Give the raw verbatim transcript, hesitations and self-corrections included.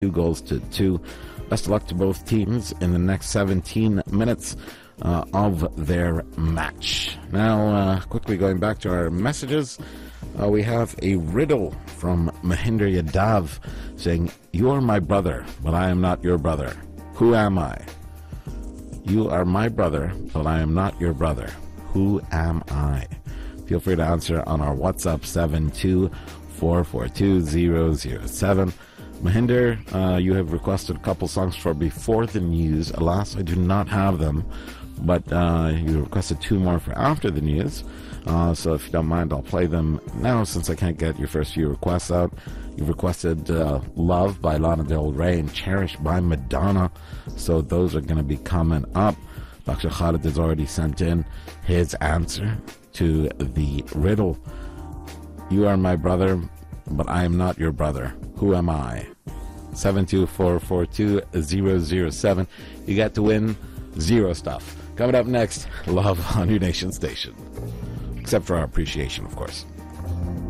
Two goals to two. Best of luck to both teams in the next seventeen minutes uh, of their match. Now, uh, quickly going back to our messages, uh, we have a riddle from Mahinder Yadav saying, "You are my brother, but I am not your brother. Who am I?" You are my brother, but I am not your brother. Who am I? Feel free to answer on our WhatsApp seven two four four two zero zero seven. Mahinder, uh, you have requested a couple songs for Before the News. Alas, I do not have them, but uh, you requested two more for After the News. Uh, so if you don't mind, I'll play them now since I can't get your first few requests out. You've requested uh, Love by Lana Del Rey and Cherish by Madonna. So those are going to be coming up. Doctor Khalid has already sent in his answer to the riddle. You are my brother, but I am not your brother. Who am I? seven two four four two zero zero seven. You got to win zero stuff. Coming up next, Love on your nation station. Except for our appreciation, of course.